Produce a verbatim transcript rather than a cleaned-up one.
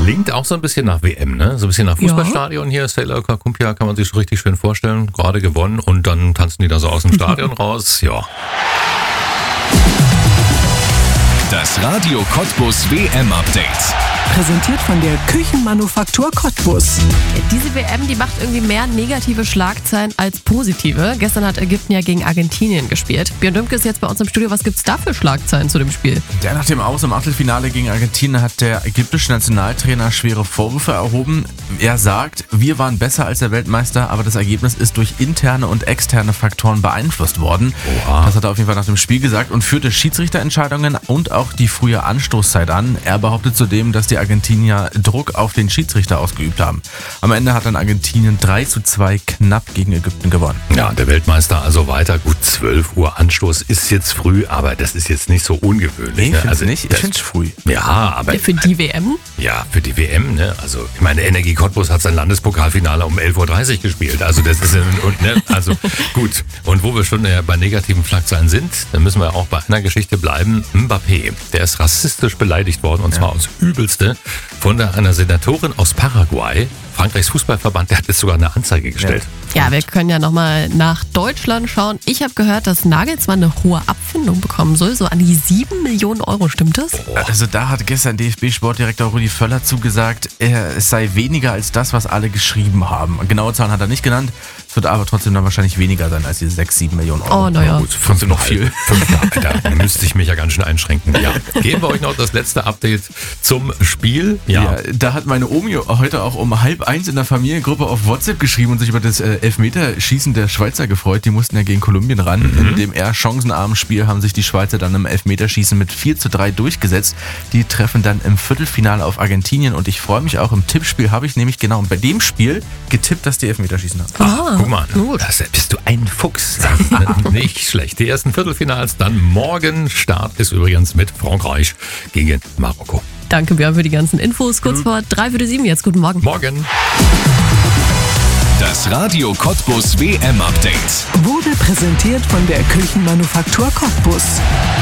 Klingt auch so ein bisschen nach W M, ne? So ein bisschen nach Fußballstadion hier. Sailor Kakumpia kann man sich so richtig schön vorstellen. Gerade gewonnen und dann tanzen die da so aus dem Stadion raus. Ja. Das Radio Cottbus W M-Update. Präsentiert von der Küchenmanufaktur Cottbus. Diese W M, die macht irgendwie mehr negative Schlagzeilen als positive. Gestern hat Ägypten ja gegen Argentinien gespielt. Björn Dümke ist jetzt bei uns im Studio. Was gibt's da für Schlagzeilen zu dem Spiel? Ja, nach dem Aus im Achtelfinale gegen Argentinien hat der ägyptische Nationaltrainer schwere Vorwürfe erhoben. Er sagt, wir waren besser als der Weltmeister, aber das Ergebnis ist durch interne und externe Faktoren beeinflusst worden. Oha. Das hat er auf jeden Fall nach dem Spiel gesagt und führte Schiedsrichterentscheidungen und auch die frühe Anstoßzeit an. Er behauptet zudem, dass die Argentinier Druck auf den Schiedsrichter ausgeübt haben. Am Ende hat dann Argentinien drei zu zwei knapp gegen Ägypten gewonnen. Ja, der Weltmeister also weiter. Gut, zwölf Uhr Anstoß ist jetzt früh, aber das ist jetzt nicht so ungewöhnlich. Nee, ne? findest Also du nicht? Ich das- finde es früh. Ja, aber Für die W M? ja, für die W M, ne? Also ich meine, Energie Cottbus hat sein Landespokalfinale um elf Uhr dreißig gespielt. Also das ist und ne, also gut. Und wo wir schon äh, bei negativen Schlagzeilen sind, dann müssen wir auch bei einer Geschichte bleiben. Mbappé, der ist rassistisch beleidigt worden und zwar aufs Übelste von der, einer Senatorin aus Paraguay. Frankreichs Fußballverband, der hat jetzt sogar eine Anzeige gestellt. Ja, wir können ja nochmal nach Deutschland schauen. Ich habe gehört, dass Nagelsmann eine hohe Abfindung bekommen soll, so an die sieben Millionen Euro. Stimmt das? Also da hat gestern D F B-Sportdirektor Rudi Völler zugesagt, er, es sei weniger als das, was alle geschrieben haben. Genaue Zahlen hat er nicht genannt. Es wird aber trotzdem dann wahrscheinlich weniger sein als diese sechs, sieben Millionen Euro. Oh, naja. Gut, fünf noch viel. Fünf, ja, da müsste ich mich ja ganz schön einschränken. Ja. Geben wir euch noch das letzte Update zum Spiel. Ja. Ja, da hat meine Omi heute auch um halb eins in der Familiengruppe auf WhatsApp geschrieben und sich über das äh, Elfmeterschießen der Schweizer gefreut. Die mussten ja gegen Kolumbien ran. Mhm. In dem eher chancenarmen Spiel haben sich die Schweizer dann im Elfmeterschießen mit vier zu drei durchgesetzt. Die treffen dann im Viertelfinale auf Argentinien und ich freue mich auch, im Tippspiel habe ich nämlich genau bei dem Spiel getippt, dass die Elfmeterschießen haben. Ah, Guck mal, gut. das, bist du ein Fuchs. Das ist nicht schlecht. Die ersten Viertelfinals dann morgen. Start ist übrigens mit Frankreich gegen Marokko. Danke, Björn, für die ganzen Infos. Kurz vor drei für die sieben jetzt. Guten Morgen. Morgen. Das Radio Cottbus W M-Update. Wurde präsentiert von der Küchenmanufaktur Cottbus.